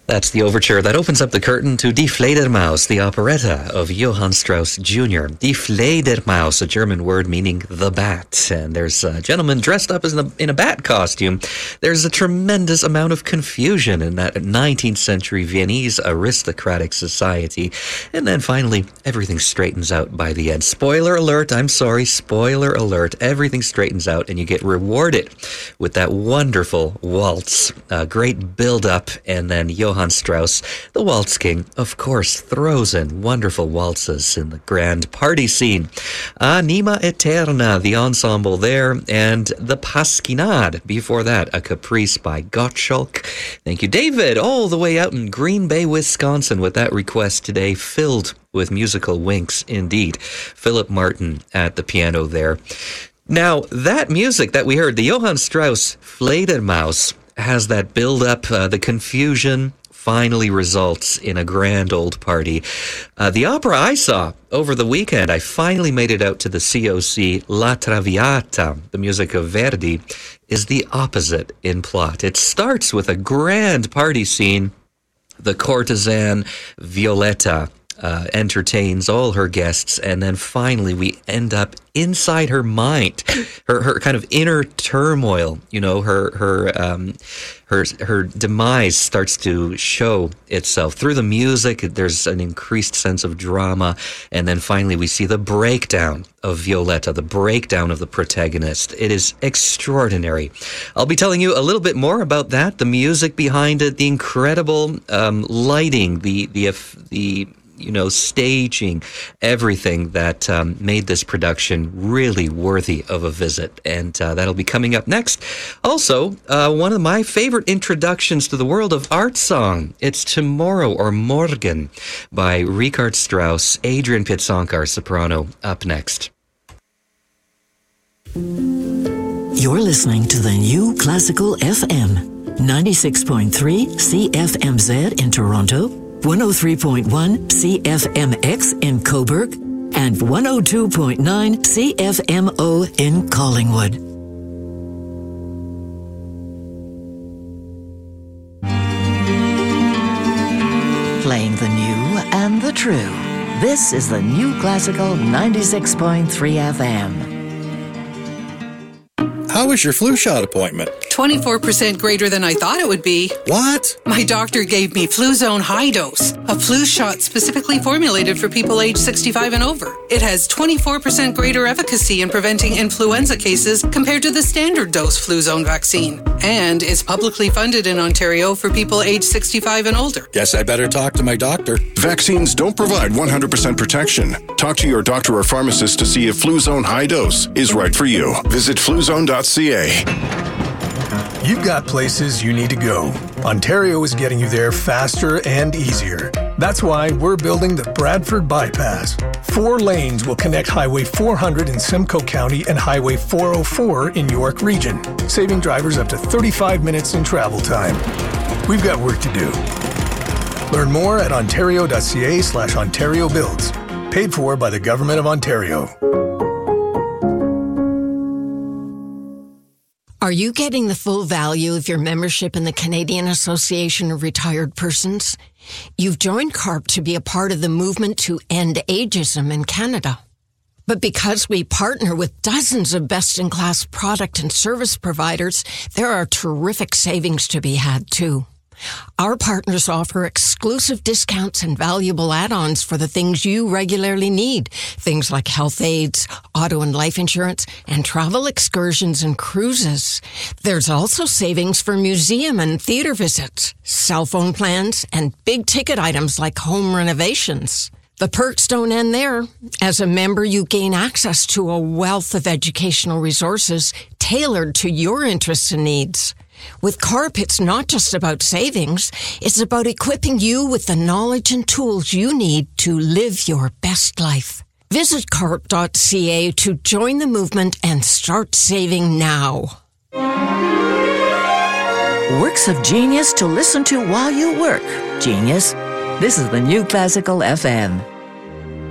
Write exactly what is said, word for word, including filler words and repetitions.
That's the overture that opens up the curtain to Die Fledermaus, the operetta of Johann Strauss Junior Die Fledermaus, a German word meaning the bat. And there's a gentleman dressed up as in a, in a bat costume. There's a tremendous amount of confusion in that nineteenth century Viennese aristocratic society. And then finally, everything straightens out by the end. Spoiler alert, I'm sorry, spoiler alert. Everything straightens out and you get rewarded with that wonderful waltz. A great build-up, and then Johann Strauss, the waltz king, of course, throws in wonderful waltzes in the grand party scene. Anima Eterna, the ensemble there, and the Pasquinade. Before that, a caprice by Gottschalk. Thank you, David, all the way out in Green Bay, Wisconsin, with that request today, filled with musical winks indeed. Philip Martin at the piano there. Now, that music that we heard, the Johann Strauss Fledermaus, has that build-up, uh, the confusion, finally results in a grand old party. Uh, the opera I saw over the weekend, I finally made it out to the C O C. La Traviata, the music of Verdi, is the opposite in plot. It starts with a grand party scene. The courtesan Violetta Uh, entertains all her guests, and then finally we end up inside her mind, her her kind of inner turmoil. You know, her her um, her her demise starts to show itself through the music. There's an increased sense of drama, and then finally we see the breakdown of Violetta, the breakdown of the protagonist. It is extraordinary. I'll be telling you a little bit more about that, the music behind it, the incredible um, lighting, the the the you know, staging, everything that um, made this production really worthy of a visit. And uh, that'll be coming up next. Also, uh, one of my favorite introductions to the world of art song. It's Tomorrow or Morgen by Richard Strauss, Adrian Pitsonkar, soprano, up next. You're listening to the New Classical F M, ninety-six point three C F M Z in Toronto, one oh three point one C F M X in Cobourg, and one oh two point nine C F M O in Collingwood. Playing the new and the true. This is the New Classical ninety-six point three F M. How was your flu shot appointment? twenty-four percent greater than I thought it would be. What? My doctor gave me Fluzone High Dose, a flu shot specifically formulated for people age sixty-five and over. It has twenty-four percent greater efficacy in preventing influenza cases compared to the standard dose Fluzone vaccine. And is publicly funded in Ontario for people age sixty-five and older. Guess I better talk to my doctor. Vaccines don't provide one hundred percent protection. Talk to your doctor or pharmacist to see if Fluzone High Dose is right for you. Visit fluzone dot c a. You've got places you need to go. Ontario is getting you there faster and easier. That's why we're building the Bradford Bypass. Four lanes will connect Highway four hundred in Simcoe County and Highway four oh four in York Region, saving drivers up to thirty-five minutes in travel time. We've got work to do. Learn more at ontario dot c a slash ontario builds. Paid for by the Government of Ontario. Are you getting the full value of your membership in the Canadian Association of Retired Persons? You've joined CARP to be a part of the movement to end ageism in Canada. But because we partner with dozens of best-in-class product and service providers, there are terrific savings to be had too. Our partners offer exclusive discounts and valuable add-ons for the things you regularly need. Things like health aids, auto and life insurance, and travel excursions and cruises. There's also savings for museum and theater visits, cell phone plans, and big-ticket items like home renovations. The perks don't end there. As a member, you gain access to a wealth of educational resources tailored to your interests and needs. With CARP, it's not just about savings. It's about equipping you with the knowledge and tools you need to live your best life. Visit carp dot c a to join the movement and start saving now. Works of genius to listen to while you work. Genius. This is the New Classical F M.